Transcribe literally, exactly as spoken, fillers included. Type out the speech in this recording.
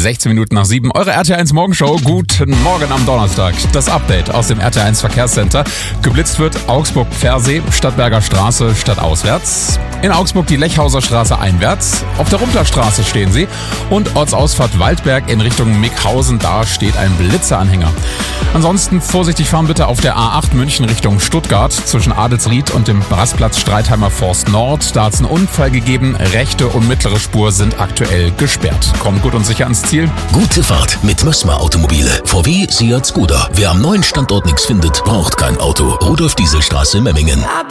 sechzehn Minuten nach sieben. Eure R T eins Morgenshow. Guten Morgen am Donnerstag. Das Update aus dem R T eins Verkehrscenter. Geblitzt wird Augsburg-Pfersee, Stadtberger Straße stadtauswärts. In Augsburg die Lechhauser Straße einwärts. Auf der Rumpler stehen sie. Und Ortsausfahrt Waldberg in Richtung Mickhausen. Da steht ein Blitzeranhänger. Ansonsten vorsichtig fahren bitte auf der A acht München Richtung Stuttgart zwischen Adelsried und dem Rastplatz Streitheimer Forst Nord. Da hat es einen Unfall gegeben. Rechte und mittlere Spur sind aktuell gesperrt. Kommt gut und sicher ans Ziel. Gute Fahrt mit Mössmer Automobile. V W, Seat, Skoda. Wer am neuen Standort nichts findet, braucht kein Auto. Rudolf-Diesel-Straße, Memmingen.